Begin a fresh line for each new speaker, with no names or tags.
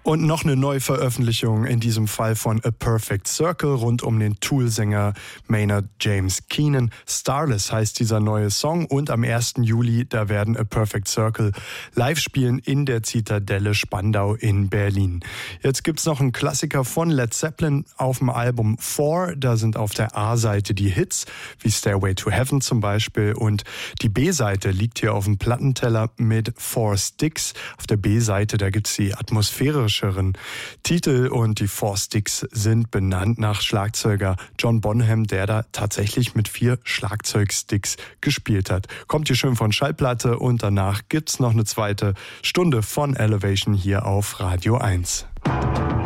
Und noch eine Neuveröffentlichung, in diesem Fall von A Perfect Circle, rund um den Tool-Sänger Maynard James Keenan. Starless heißt dieser neue Song und am 1. Juli, da werden A Perfect Circle live spielen in der Zitadelle Spandau in Berlin. Jetzt gibt's noch einen Klassiker von Led Zeppelin auf dem Album 4. Da sind auf der A-Seite die Hits, wie Stairway to Heaven zum Beispiel, und die B-Seite liegt hier auf dem Plattenteller mit 4 Sticks. Auf der B-Seite, da gibt's die atmosphärischeren Titel und die 4 Sticks sind benannt nach Schlagzeuger John Bonham, der da tatsächlich mit 4 Schlagzeugsticks gespielt hat. Kommt hier schön von Schallplatte und danach gibt's noch eine zweite Stunde von Elevation hier auf Radio 1.